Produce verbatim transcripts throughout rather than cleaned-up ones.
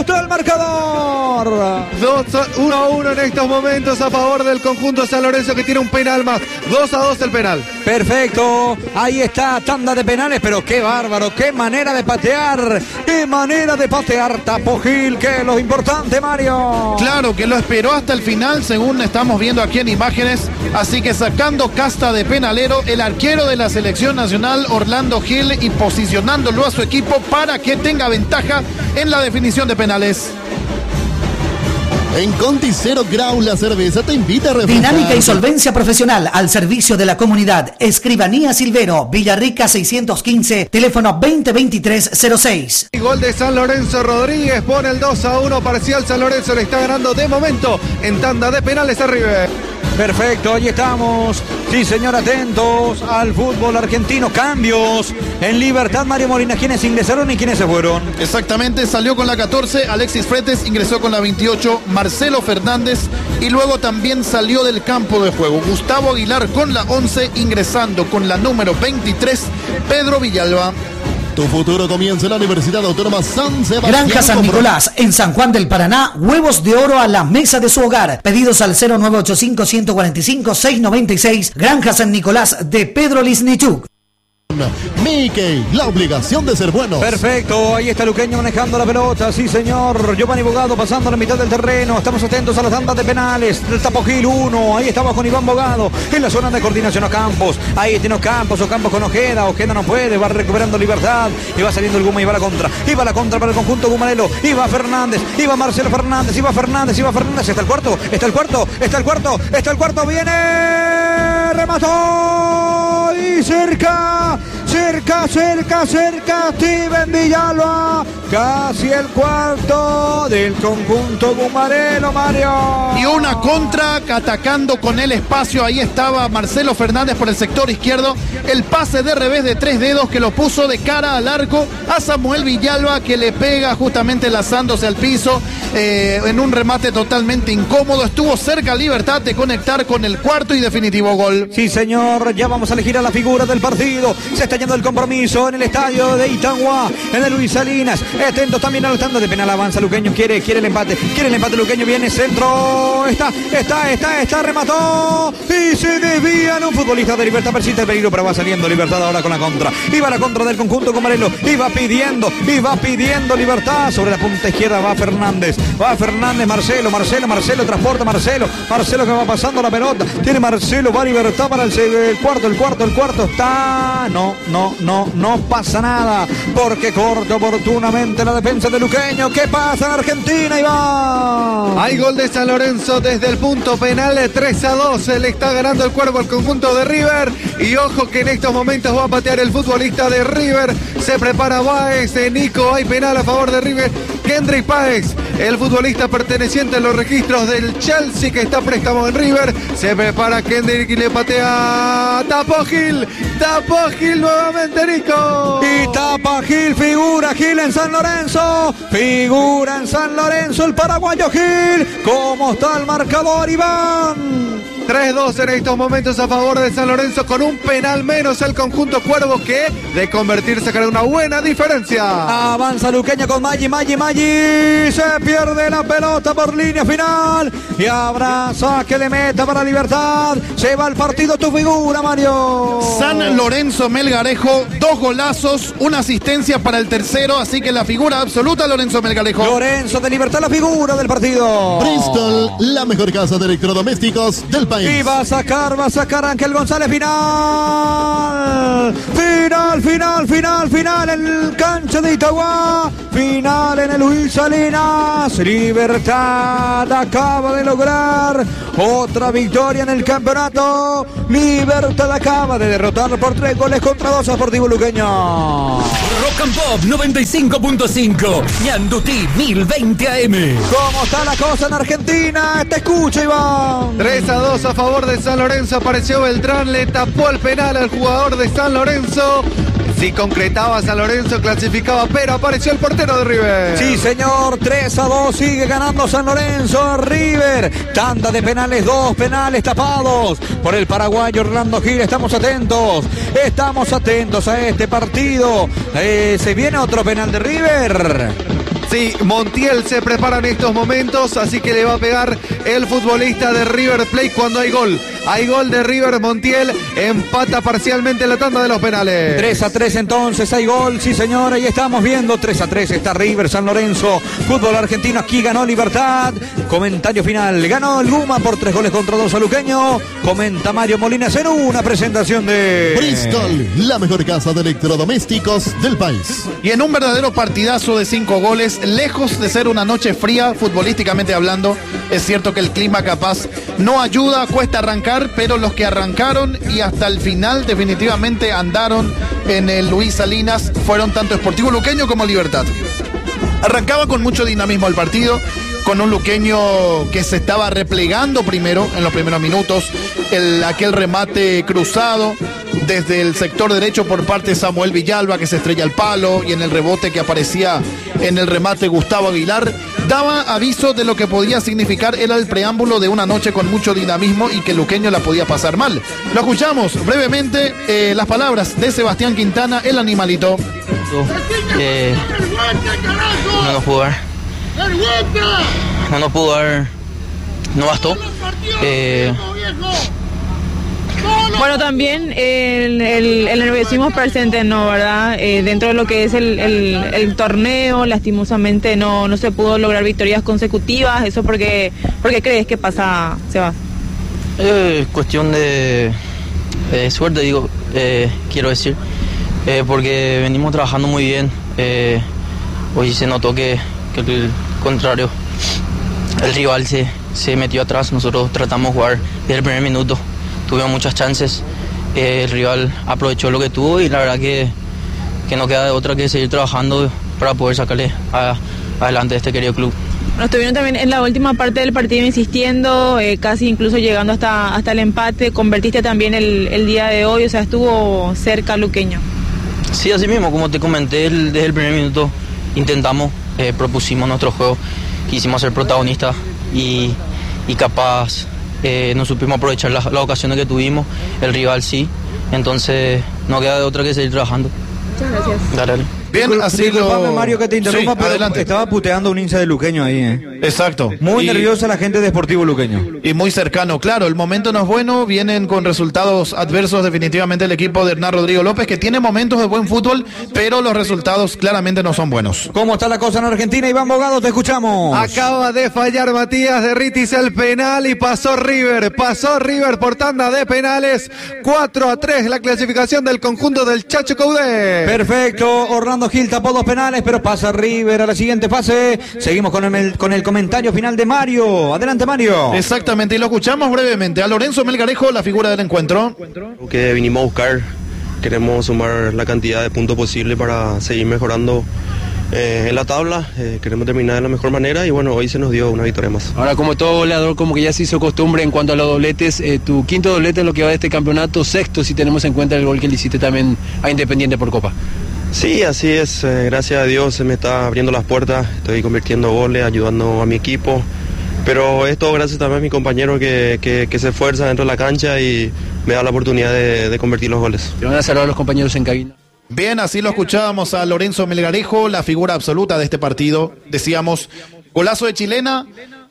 está el marcador? uno a uno en estos momentos a favor del conjunto San Lorenzo, que tiene un penal más. dos a dos el penal. Perfecto, ahí está, tanda de penales, pero qué bárbaro, qué manera de patear, qué manera de patear Tapo Gil, que es lo importante, Mario. Claro que lo esperó hasta el final, según estamos viendo aquí en imágenes, así que sacando casta de penalero el arquero de la selección nacional, Orlando Gil, y posicionándolo a su equipo para que tenga ventaja en la definición de penales. En Conti Cero Grau, la cerveza te invita a refrescar. Dinámica y solvencia profesional al servicio de la comunidad. Escribanía Silvero, Villarrica seiscientos quince, teléfono veinte veintitrés cero seis. Gol de San Lorenzo, Rodríguez pone el dos a uno parcial. San Lorenzo le está ganando de momento en tanda de penales a River. Perfecto, ahí estamos. Sí, señor, atentos al fútbol argentino. Cambios en Libertad, Mario Molina. ¿Quiénes ingresaron y quiénes se fueron? Exactamente, salió con la catorce Alexis Fretes, ingresó con la veintiocho Marcelo Fernández, y luego también salió del campo de juego Gustavo Aguilar con la once, ingresando con la número veintitrés Pedro Villalba. Tu futuro comienza en la Universidad Autónoma San Sebastián. Granja San Nicolás, en San Juan del Paraná, huevos de oro a la mesa de su hogar. Pedidos al cero nueve ocho cinco, uno cuatro cinco, seis nueve seis. Granja San Nicolás de Pedro Lisnichuk. Mickey, la obligación de ser bueno. Perfecto, ahí está Luqueño manejando la pelota, sí señor. Giovanni Bogado pasando a la mitad del terreno. Estamos atentos a las tandas de penales. El Tapo Gil uno, ahí estamos con Iván Bogado en la zona de coordinación. Ocampos, ahí tiene Ocampos, Ocampos con Ojeda. Ojeda no puede, va recuperando Libertad y va saliendo el Guma y va a la contra. Y va a la contra para el conjunto Gumarelo. Y va Fernández, y va Marcelo Fernández, y va Fernández, y va Fernández. Está el cuarto, está el cuarto, está el cuarto, está el cuarto, viene, remató y cerca. Cerca, cerca, cerca, Steven Villalba, casi el cuarto del conjunto Gumarelo, Mario. Y una contra, atacando con el espacio, ahí estaba Marcelo Fernández por el sector izquierdo, el pase de revés de tres dedos que lo puso de cara al arco a Samuel Villalba, que le pega justamente lanzándose al piso, eh, en un remate totalmente incómodo. Estuvo cerca Libertad de conectar con el cuarto y definitivo gol. Sí señor, ya vamos a elegir a la figura del partido. Se está yendo el compromiso en el estadio de Itagua, en el Luis Salinas. Atentos también a la tanda de penal, avanza Luqueño, quiere, quiere el empate, quiere el empate Luqueño, viene centro, está, está, está, está, remató y se desvían. Un futbolista de Libertad persiste el peligro, pero va saliendo Libertad ahora con la contra. Iba la contra del conjunto Gumarelo, iba pidiendo, iba pidiendo Libertad. Sobre la punta izquierda va Fernández, va Fernández, Marcelo, Marcelo, Marcelo, transporta Marcelo, Marcelo que va pasando la pelota, tiene Marcelo, va Libertad para el, el cuarto, el cuarto, el cuarto, está, no, no, no, no pasa nada, porque corta oportunamente la defensa de Luqueño. ¿Qué pasa en Argentina, Iván? Hay gol de San Lorenzo desde el punto penal, tres a dos, le está ganando el cuervo al conjunto de River, y ojo que en estos momentos va a patear el futbolista de River, se prepara Báez, Nico, hay penal a favor de River, Kendrick Páez, el futbolista perteneciente a los registros del Chelsea que está a préstamo en River, se prepara Kendrick y le patea Tapo Gil, Tapo Gil nuevamente, Nico. Y tapa Gil, figura Gil en San Lorenzo, figura en San Lorenzo el paraguayo Gil. ¿Cómo está el marcador, Iván? tres dos en estos momentos a favor de San Lorenzo, con un penal menos el conjunto Cuervo, que de convertirse sacará una buena diferencia. Avanza Luqueño con Maggi, Maggi, Maggi, se pierde la pelota por línea final y habrá saque de meta para Libertad. Se va el partido, tu figura, Mario. San Lorenzo Melgarejo, dos golazos, una asistencia para el tercero, así que la figura absoluta Lorenzo Melgarejo. Lorenzo de Libertad, la figura del partido. Bristol, la mejor casa de electrodomésticos del país. Y va a sacar, va a sacar Ángel González, final. Final, final, final, final en el cancha de Itagua. Final en el Luis Salinas. Libertad acaba de lograr otra victoria en el campeonato. Libertad acaba de derrotar por tres goles contra dos a Sportivo Luqueño. Rock and Pop noventa y cinco punto cinco. Ñandutí mil veinte A M. ¿Cómo está la cosa en Argentina? Te escucho, Iván. tres a dos a favor de San Lorenzo. Apareció Beltrán, le tapó el penal al jugador de San Lorenzo. Si concretaba San Lorenzo, clasificaba, pero apareció el portero de River. Sí, señor, tres a dos, sigue ganando San Lorenzo. River, tanda de penales, dos penales tapados por el paraguayo Orlando Gil. Estamos atentos, estamos atentos a este partido. Eh, se viene otro penal de River. Sí, Montiel se prepara en estos momentos, así que le va a pegar el futbolista de River Plate cuando hay gol. Hay gol de River, Montiel empata parcialmente la tanda de los penales. tres a tres entonces, hay gol, sí señor, ahí estamos viendo, tres a tres está River San Lorenzo, fútbol argentino, aquí ganó Libertad. Comentario final, ganó el Guma por tres goles contra dos a Luqueño, comenta Mario Molinas en una presentación de Bristol, la mejor casa de electrodomésticos del país. Y en un verdadero partidazo de cinco goles, lejos de ser una noche fría, futbolísticamente hablando, es cierto que el clima capaz no ayuda, cuesta arrancar, pero los que arrancaron y hasta el final definitivamente andaron en el Luis Salinas fueron tanto Sportivo Luqueño como Libertad. Arrancaba con mucho dinamismo el partido, con un luqueño que se estaba replegando primero, en los primeros minutos, el, aquel remate cruzado desde el sector derecho por parte de Samuel Villalba, que se estrella al palo, y en el rebote que aparecía en el remate Gustavo Aguilar, daba aviso de lo que podía significar, era el preámbulo de una noche con mucho dinamismo y que el luqueño la podía pasar mal. Lo escuchamos brevemente, eh, las palabras de Sebastián Quintana, el animalito. Eh, no nos pudo dar. No nos pudo dar. No bastó. Eh, Bueno, también el, el, el nerviosismo presente, ¿no? ¿Verdad? Eh, dentro de lo que es el, el, el torneo, lastimosamente no, no se pudo lograr victorias consecutivas. ¿Eso porque, porque crees que pasa, Sebas? Es cuestión de, de suerte, digo, eh, quiero decir. Eh, porque venimos trabajando muy bien. Eh, hoy se notó que, que el contrario, el rival se, se metió atrás. Nosotros tratamos de jugar desde el primer minuto. Tuvimos muchas chances, eh, el rival aprovechó lo que tuvo y la verdad que, que no queda de otra que seguir trabajando para poder sacarle a, adelante a este querido club. Nos estuvieron también en la última parte del partido insistiendo, eh, casi incluso llegando hasta, hasta el empate, convertiste también el, el día de hoy, o sea, estuvo cerca Luqueño. Sí, así mismo, como te comenté el, desde el primer minuto, intentamos, eh, propusimos nuestro juego, quisimos ser protagonistas y, y capaz... Eh, no supimos aprovechar las, las ocasiones que tuvimos, el rival sí, entonces no queda de otra que seguir trabajando. Muchas gracias. Dale, dale. Bien, así Disculpame, lo... Mario, que te interrumpa, Sí, pero adelante. estaba puteando un hincha de Luqueño ahí, ¿eh? Exacto. Muy Y- nerviosa la gente de Sportivo Luqueño. Y muy cercano, claro, el momento no es bueno, vienen con resultados adversos definitivamente el equipo de Hernán Rodrigo López, que tiene momentos de buen fútbol, pero los resultados claramente no son buenos. ¿Cómo está la cosa en Argentina? Iván Bogado, te escuchamos. Acaba de fallar Matías de Ritis el penal y pasó River. Pasó River por tanda de penales. cuatro a tres la clasificación del conjunto del Chacho Caudé. Perfecto, Orlando Gil tapó dos penales, pero pasa River a la siguiente fase. Seguimos con el, con el comentario final de Mario. Adelante, Mario. Exactamente, y lo escuchamos brevemente. A Lorenzo Melgarejo, la figura del encuentro. Lo que vinimos a buscar, queremos sumar la cantidad de puntos posible para seguir mejorando eh, en la tabla, eh, queremos terminar de la mejor manera y bueno, hoy se nos dio una victoria más. Ahora, como todo goleador, como que ya se hizo costumbre en cuanto a los dobletes, eh, tu quinto doblete en lo que va de este campeonato, sexto si tenemos en cuenta el gol que le hiciste también a Independiente por Copa. Sí, así es, eh, gracias a Dios se me está abriendo las puertas, estoy convirtiendo goles, ayudando a mi equipo, pero es todo gracias también a mi compañero que, que, que se esfuerza dentro de la cancha y me da la oportunidad de, de convertir los goles. Te van a saludar los compañeros en cabina. Bien, así lo escuchábamos a Lorenzo Melgarejo, la figura absoluta de este partido. Decíamos, golazo de chilena,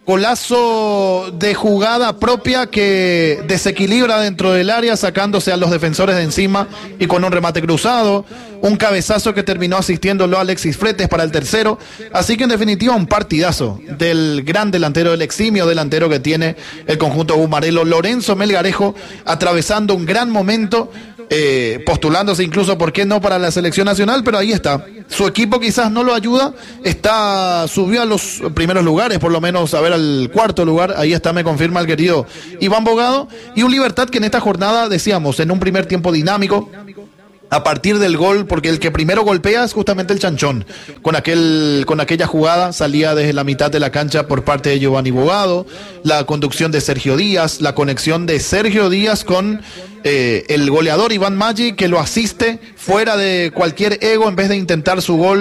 golazo de jugada propia que desequilibra dentro del área, sacándose a los defensores de encima y con un remate cruzado, un cabezazo que terminó asistiéndolo a Alexis Fretes para el tercero. Así que en definitiva un partidazo del gran delantero, del eximio delantero que tiene el conjunto gumarelo, Lorenzo Melgarejo, atravesando un gran momento. Eh, postulándose incluso, ¿por qué no?, para la selección nacional, pero ahí está. Su equipo quizás no lo ayuda, está subió a los primeros lugares, por lo menos a ver al cuarto lugar, ahí está, me confirma el querido Iván Bogado, y un Libertad que en esta jornada, decíamos, en un primer tiempo dinámico, a partir del gol, porque el que primero golpea es justamente el Chanchón. Con aquel, con aquella jugada salía desde la mitad de la cancha por parte de Giovanni Bogado, la conducción de Sergio Díaz, la conexión de Sergio Díaz con eh, el goleador Iván Maggi, que lo asiste fuera de cualquier ego, en vez de intentar su gol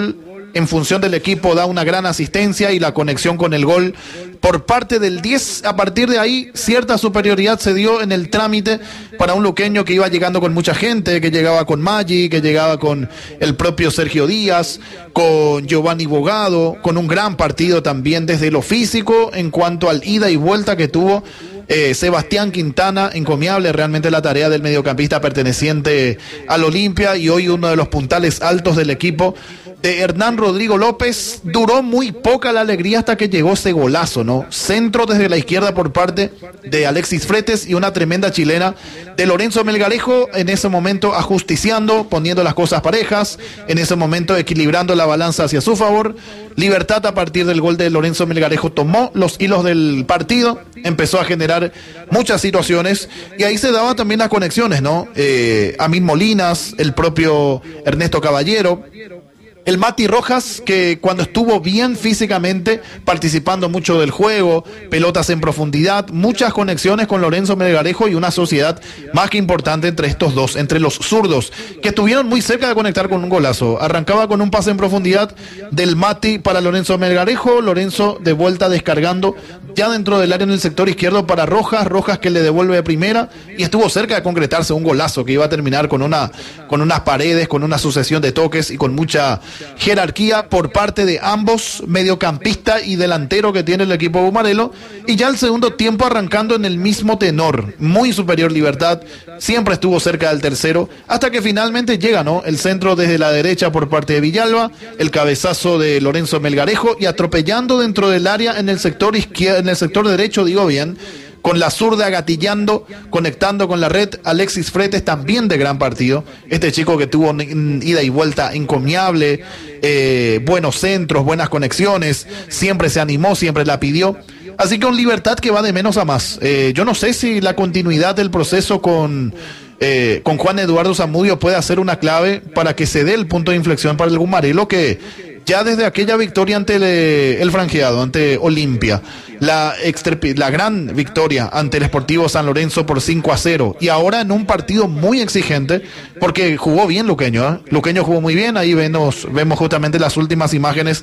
en función del equipo da una gran asistencia y la conexión con el gol por parte del diez. A partir de ahí cierta superioridad se dio en el trámite para un luqueño que iba llegando con mucha gente, que llegaba con Maggi, que llegaba con el propio Sergio Díaz, con Giovanni Bogado, con un gran partido también desde lo físico en cuanto al ida y vuelta que tuvo Eh, Sebastián Quintana. Encomiable realmente la tarea del mediocampista perteneciente al Olimpia y hoy uno de los puntales altos del equipo de Hernán Rodrigo López. Duró muy poca la alegría hasta que llegó ese golazo, ¿no? Centro desde la izquierda por parte de Alexis Fretes y una tremenda chilena de Lorenzo Melgarejo, en ese momento ajusticiando, poniendo las cosas parejas, en ese momento equilibrando la balanza hacia su favor. Libertad a partir del gol de Lorenzo Melgarejo tomó los hilos del partido, empezó a generar muchas situaciones y ahí se daban también las conexiones, ¿no? Eh, Amin Molinas, el propio Ernesto Caballero, el Mati Rojas, que cuando estuvo bien físicamente, participando mucho del juego, pelotas en profundidad, muchas conexiones con Lorenzo Melgarejo y una sociedad más que importante entre estos dos, entre los zurdos, que estuvieron muy cerca de conectar con un golazo. Arrancaba con un pase en profundidad del Mati para Lorenzo Melgarejo, Lorenzo de vuelta descargando ya dentro del área en el sector izquierdo para Rojas, Rojas que le devuelve de primera y estuvo cerca de concretarse un golazo que iba a terminar con una con unas paredes, con una sucesión de toques y con mucha jerarquía por parte de ambos, mediocampista y delantero que tiene el equipo Bumarelo, y ya el segundo tiempo arrancando en el mismo tenor, muy superior Libertad, siempre estuvo cerca del tercero, hasta que finalmente llega, ¿no? El centro desde la derecha por parte de Villalba, el cabezazo de Lorenzo Melgarejo y atropellando dentro del área en el sector izquierdo, en el sector derecho, digo bien, con la zurda gatillando, conectando con la red, Alexis Fretes también de gran partido, este chico que tuvo ida y vuelta encomiable, eh, buenos centros, buenas conexiones, siempre se animó, siempre la pidió, así que un Libertad que va de menos a más. Eh, yo no sé si la continuidad del proceso con, eh, con Juan Eduardo Zamudio puede hacer una clave para que se dé el punto de inflexión para el Bumarelo, que ya desde aquella victoria ante el, el franjeado, ante Olimpia, la, extrepi, la gran victoria ante el Sportivo San Lorenzo por cinco a cero, y ahora en un partido muy exigente, porque jugó bien Luqueño, ¿eh? Luqueño jugó muy bien, ahí vemos, vemos justamente las últimas imágenes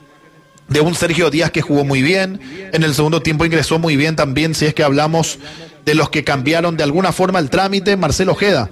de un Sergio Díaz que jugó muy bien, en el segundo tiempo ingresó muy bien también, si es que hablamos de los que cambiaron de alguna forma el trámite, Marcelo Ojeda,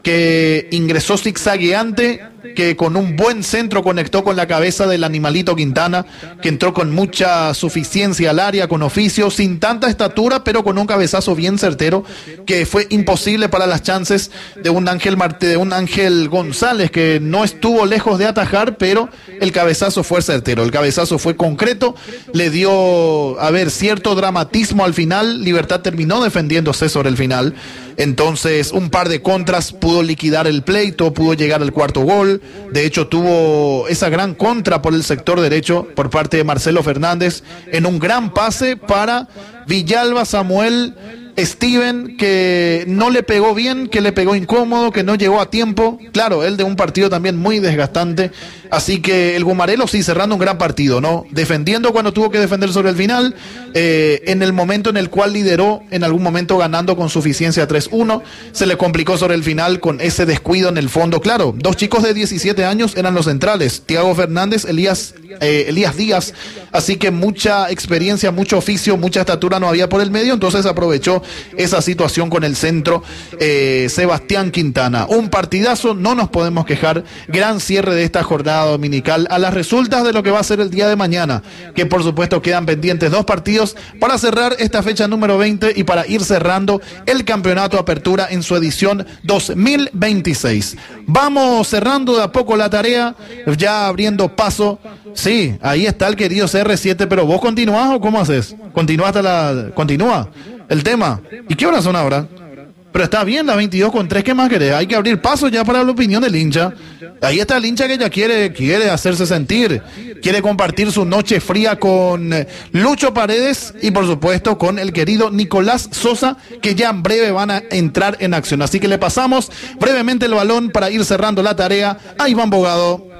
que ingresó zigzagueante, que con un buen centro conectó con la cabeza del Animalito Quintana, que entró con mucha suficiencia al área, con oficio, sin tanta estatura, pero con un cabezazo bien certero, que fue imposible para las chances de un Ángel Marte, de un Ángel González, que no estuvo lejos de atajar, pero el cabezazo fue certero, el cabezazo fue concreto, le dio, a ver, cierto dramatismo al final. Libertad terminó defendiéndose sobre el final, entonces un par de contras, pudo liquidar el pleito, pudo llegar al cuarto gol. De hecho tuvo esa gran contra por el sector derecho por parte de Marcelo Fernández en un gran pase para Villalba Samuel Steven, que no le pegó bien, que le pegó incómodo, que no llegó a tiempo. Claro, él de un partido también muy desgastante. Así que el Bumarelo sí cerrando un gran partido, ¿no? Defendiendo cuando tuvo que defender sobre el final, eh, en el momento en el cual lideró, en algún momento ganando con suficiencia tres uno, se le complicó sobre el final con ese descuido en el fondo. Claro, dos chicos de diecisiete años eran los centrales, Thiago Fernández, Elías, eh, Elías Díaz, así que mucha experiencia, mucho oficio, mucha estatura no había por el medio, entonces aprovechó esa situación con el centro eh, Sebastián Quintana. Un partidazo, no nos podemos quejar, gran cierre de esta jornada dominical a las resultas de lo que va a ser el día de mañana, que por supuesto quedan pendientes dos partidos para cerrar esta fecha número veinte y para ir cerrando el campeonato Apertura en su edición dos mil veintiséis. Vamos cerrando de a poco la tarea, ya abriendo paso. Sí, ahí está el querido C R siete, pero ¿vos continuás o cómo haces? ¿Continúa hasta la... continúa el tema? ¿Y qué horas son ahora? Pero está bien, la veintidós con tres, ¿qué más querés? Hay que abrir paso ya para la opinión del hincha. Ahí está el hincha que ya quiere, quiere hacerse sentir, quiere compartir su noche fría con Lucho Paredes y por supuesto con el querido Nicolás Sosa, que ya en breve van a entrar en acción. Así que le pasamos brevemente el balón para ir cerrando la tarea a Iván Bogado.